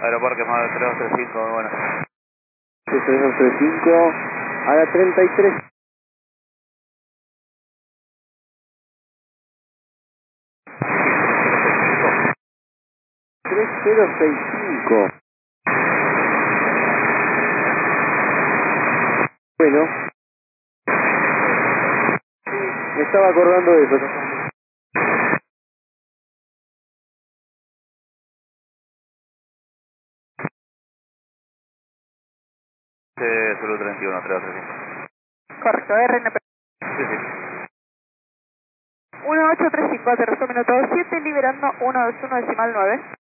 Aeroparque más 3235, bueno. 3235 a la 33. 3065. Bueno, me estaba acordando de eso. Zulu 31, 3235. Correcto, RNP. Sí, sí. 1835, aterrizó minuto 7, liberando 121 decimal 9.